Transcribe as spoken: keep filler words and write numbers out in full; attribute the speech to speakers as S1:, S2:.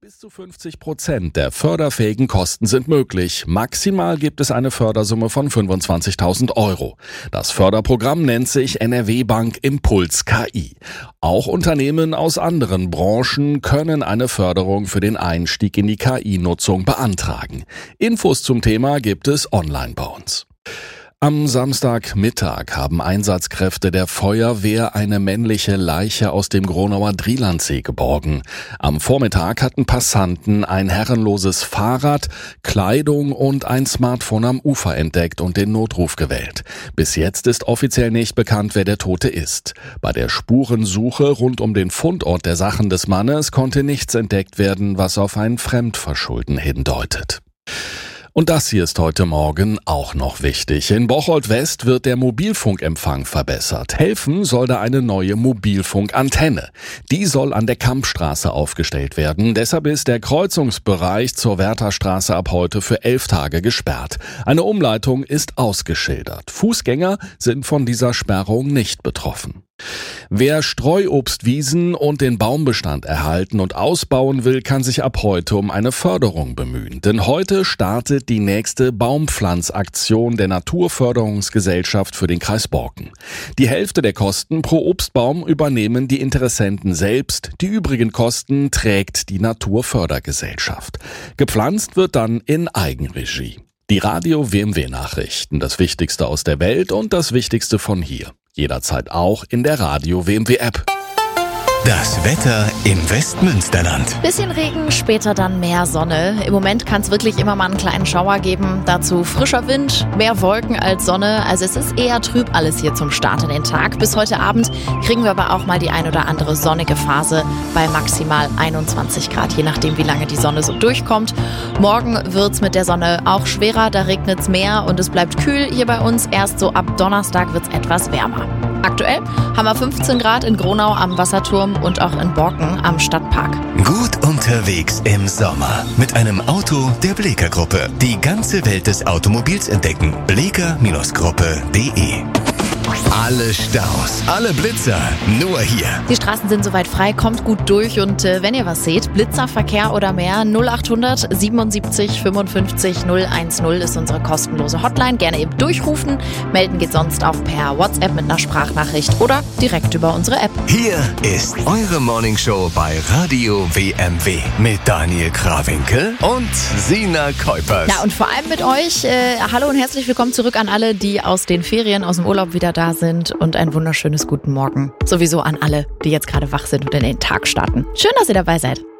S1: Bis zu fünfzig Prozent der förderfähigen Kosten sind möglich. Maximal gibt es eine Fördersumme von fünfundzwanzigtausend Euro. Das Förderprogramm nennt sich N R W Bank Impuls K I. Auch Unternehmen aus anderen Branchen können eine Förderung für den Einstieg in die K I-Nutzung beantragen. Infos zum Thema gibt es online bei uns. Am Samstagmittag haben Einsatzkräfte der Feuerwehr eine männliche Leiche aus dem Gronauer Drielandsee geborgen. Am Vormittag hatten Passanten ein herrenloses Fahrrad, Kleidung und ein Smartphone am Ufer entdeckt und den Notruf gewählt. Bis jetzt ist offiziell nicht bekannt, wer der Tote ist. Bei der Spurensuche rund um den Fundort der Sachen des Mannes konnte nichts entdeckt werden, was auf ein Fremdverschulden hindeutet. Und das hier ist heute Morgen auch noch wichtig. In Bocholt West wird der Mobilfunkempfang verbessert. Helfen soll da eine neue Mobilfunkantenne. Die soll an der Kampstraße aufgestellt werden. Deshalb ist der Kreuzungsbereich zur Wärterstraße ab heute für elf Tage gesperrt. Eine Umleitung ist ausgeschildert. Fußgänger sind von dieser Sperrung nicht betroffen. Wer Streuobstwiesen und den Baumbestand erhalten und ausbauen will, kann sich ab heute um eine Förderung bemühen. Denn heute startet die nächste Baumpflanzaktion der Naturförderungsgesellschaft für den Kreis Borken. Die Hälfte der Kosten pro Obstbaum übernehmen die Interessenten selbst. Die übrigen Kosten trägt die Naturfördergesellschaft. Gepflanzt wird dann in Eigenregie. Die Radio W M W-Nachrichten, das Wichtigste aus der Welt und das Wichtigste von hier. Jederzeit auch in der Radio W M W-App.
S2: Das Wetter im Westmünsterland.
S3: Bisschen Regen, später dann mehr Sonne. Im Moment kann es wirklich immer mal einen kleinen Schauer geben. Dazu frischer Wind, mehr Wolken als Sonne. Also es ist eher trüb alles hier zum Start in den Tag. Bis heute Abend kriegen wir aber auch mal die ein oder andere sonnige Phase bei maximal einundzwanzig Grad, je nachdem wie lange die Sonne so durchkommt. Morgen wird's mit der Sonne auch schwerer, da regnet's mehr und es bleibt kühl hier bei uns. Erst so ab Donnerstag wird's etwas wärmer. Aktuell haben wir fünfzehn Grad in Gronau am Wasserturm und auch in Borken am Stadtpark.
S2: Gut unterwegs im Sommer mit einem Auto der Bleeker Gruppe. Die ganze Welt des Automobils entdecken. bleeker Gruppe punkt de. Alle Staus, alle Blitzer, nur hier.
S3: Die Straßen sind soweit frei, kommt gut durch und äh, wenn ihr was seht, Blitzerverkehr oder mehr, null achthundert siebenundsiebzig fünfundfünfzig null eins null ist unsere kostenlose Hotline. Gerne eben durchrufen. Melden geht sonst auch per WhatsApp mit einer Sprachnachricht oder direkt über unsere App.
S2: Hier ist eure Morningshow bei Radio W M W mit Daniel Krawinkel und Sina Kuipers.
S3: Ja, und vor allem mit euch. Äh, hallo und herzlich willkommen zurück an alle, die aus den Ferien, aus dem Urlaub wieder da sind und ein wunderschönes guten Morgen. Sowieso an alle, die jetzt gerade wach sind und in den Tag starten. Schön, dass ihr dabei seid.